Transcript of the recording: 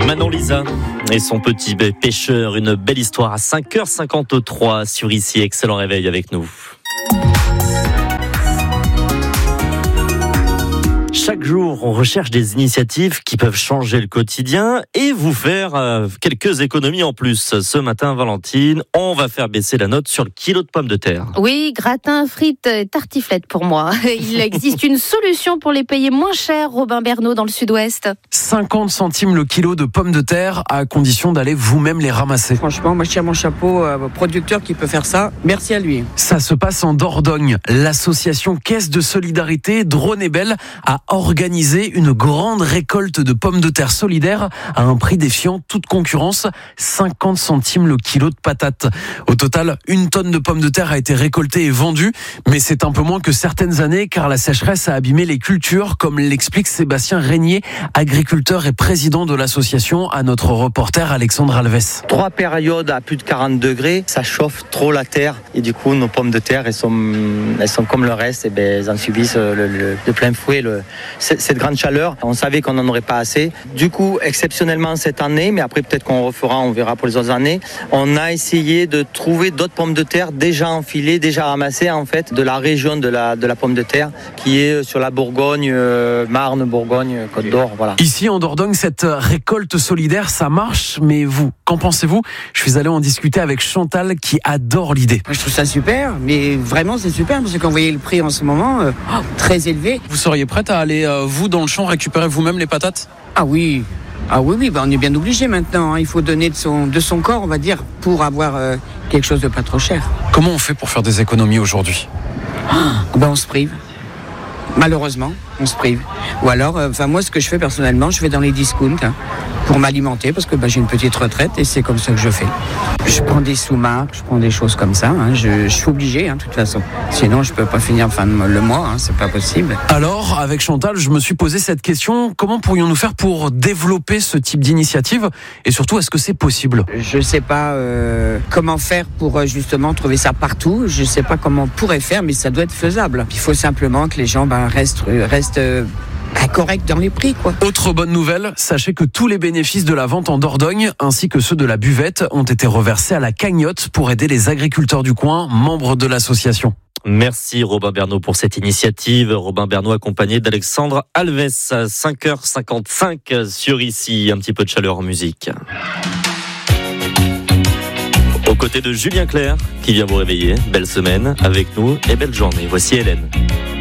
Manon Lisa et son petit pêcheur, une belle histoire à 5h53 sur ici. Excellent réveil avec nous. Chaque jour, on recherche des initiatives qui peuvent changer le quotidien et vous faire quelques économies en plus. Ce matin, Valentine, on va faire baisser la note sur le kilo de pommes de terre. Oui, gratin, frites, tartiflette pour moi. Il existe une solution pour les payer moins cher, Robin Bernot, dans le sud-ouest. 50 centimes le kilo de pommes de terre, à condition d'aller vous-même les ramasser. Franchement, moi je tire mon chapeau au producteur qui peut faire ça. Merci à lui. Ça se passe en Dordogne. L'association Caisse de Solidarité Drône et Belle a organisé une grande récolte de pommes de terre solidaires à un prix défiant toute concurrence, 50 centimes le kilo de patates. Au total, 1 tonne de pommes de terre a été récoltée et vendue, mais c'est un peu moins que certaines années car la sécheresse a abîmé les cultures, comme l'explique Sébastien Régnier, agriculteur et président de l'association, à notre reporter Alexandre Alves. 3 périodes à plus de 40 degrés, ça chauffe trop la terre et du coup nos pommes de terre elles sont comme le reste, et elles en subissent de plein fouet cette grande chaleur. On savait qu'on n'en aurait pas assez. Du coup, exceptionnellement cette année, mais après peut-être qu'on refera, on verra pour les autres années, on a essayé de trouver d'autres pommes de terre déjà enfilées, déjà ramassées en fait de la région de la pomme de terre qui est sur la Bourgogne, Marne, Bourgogne, Côte d'Or, voilà. Ici en Dordogne, cette récolte solidaire, ça marche, mais vous, qu'en pensez-vous ? Je suis allé en discuter avec Chantal qui adore l'idée. Je trouve ça super, mais vraiment c'est super parce que quand vous voyez le prix en ce moment, très élevé. Vous seriez prête à aller, vous, dans le champ, récupérer vous-même les patates ? Ah oui, on est bien obligé maintenant. Il faut donner de son corps, on va dire, pour avoir quelque chose de pas trop cher. Comment on fait pour faire des économies aujourd'hui ? On se prive. Malheureusement, on se prive. Ou alors, moi, ce que je fais personnellement, je vais dans les discounts pour m'alimenter parce que j'ai une petite retraite et c'est comme ça que je fais. Je prends des sous-marques, je prends des choses comme ça. Je suis obligé, de toute façon. Sinon, je peux pas finir fin le mois, c'est pas possible. Alors, avec Chantal, je me suis posé cette question. Comment pourrions-nous faire pour développer ce type d'initiative ? Et surtout, est-ce que c'est possible ? Je sais pas comment faire pour justement trouver ça partout. Je sais pas comment on pourrait faire, mais ça doit être faisable. Il faut simplement que les gens restent correct dans les prix, quoi. Autre bonne nouvelle, sachez que tous les bénéfices de la vente en Dordogne, ainsi que ceux de la buvette, ont été reversés à la cagnotte pour aider les agriculteurs du coin, membres de l'association. Merci Robin Bernot pour cette initiative. Robin Bernot accompagné d'Alexandre Alves à 5h55 sur ici. Un petit peu de chaleur en musique. Aux côtés de Julien Clerc qui vient vous réveiller. Belle semaine avec nous et belle journée. Voici Hélène.